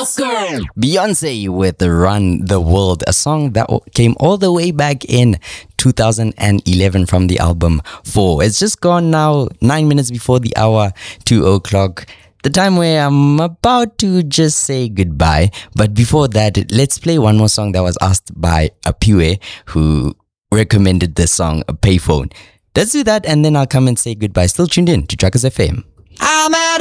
Beyonce with Run the World, a song that came all the way back in 2011 from the album 4. It's just gone now, 9 minutes before the hour, 2 o'clock. The time where I'm about to just say goodbye. But before that, let's play one more song that was asked by Apiwe, who recommended the song Payphone. Let's do that and then I'll come and say goodbye. Still tuned in to Truckers FM. I'm at